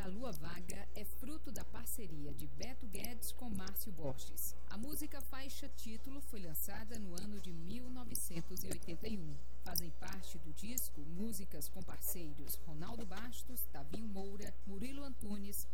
da Lua Vaga é fruto da parceria de Beto Guedes com Márcio Borges. A música faixa título foi lançada no ano de 1981. Fazem parte do disco músicas com parceiros Ronaldo Bastos, Tavinho Moura, Murilo Antunes,